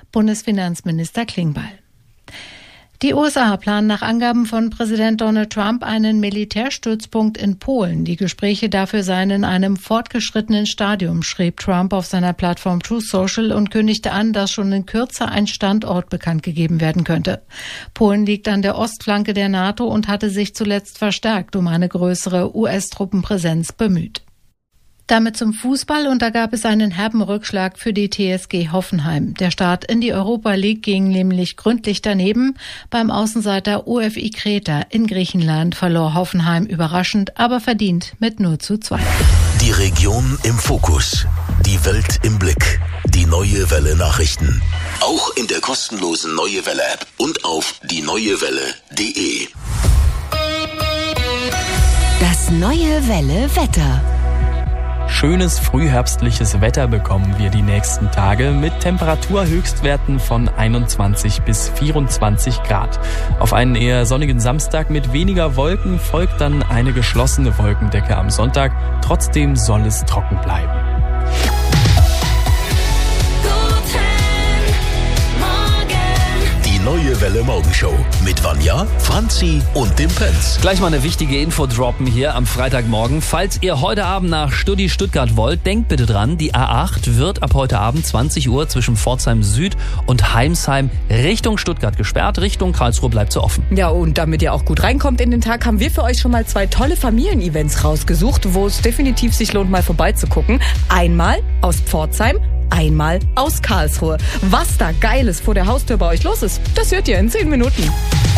Bundesfinanzminister Klingbeil. Die USA planen nach Angaben von Präsident Donald Trump einen Militärstützpunkt in Polen. Die Gespräche dafür seien in einem fortgeschrittenen Stadium, schrieb Trump auf seiner Plattform Truth Social und kündigte an, dass schon in Kürze ein Standort bekannt gegeben werden könnte. Polen liegt an der Ostflanke der NATO und hatte sich zuletzt verstärkt um eine größere US-Truppenpräsenz bemüht. Damit zum Fußball, und da gab es einen herben Rückschlag für die TSG Hoffenheim. Der Start in die Europa League ging nämlich gründlich daneben. Beim Außenseiter OFI Kreta in Griechenland verlor Hoffenheim überraschend, aber verdient mit 0:2. Die Region im Fokus, die Welt im Blick, die Neue Welle Nachrichten. Auch in der kostenlosen Neue Welle App und auf dieneuewelle.de. Das Neue Welle Wetter. Schönes frühherbstliches Wetter bekommen wir die nächsten Tage mit Temperaturhöchstwerten von 21 bis 24 Grad. Auf einen eher sonnigen Samstag mit weniger Wolken folgt dann eine geschlossene Wolkendecke am Sonntag. Trotzdem soll es trocken bleiben. Neue Welle Morgenshow mit Vanja, Franzi und dem Pence. Gleich mal eine wichtige Info droppen hier am Freitagmorgen. Falls ihr heute Abend nach Studi Stuttgart wollt, denkt bitte dran, die A8 wird ab heute Abend 20 Uhr zwischen Pforzheim Süd und Heimsheim Richtung Stuttgart gesperrt. Richtung Karlsruhe bleibt sie offen. Ja, und damit ihr auch gut reinkommt in den Tag, haben wir für euch schon mal 2 tolle Familienevents rausgesucht, wo es definitiv sich lohnt, mal vorbeizugucken. Einmal aus Pforzheim, einmal aus Karlsruhe. Was da Geiles vor der Haustür bei euch los ist, das hört ihr in 10 Minuten.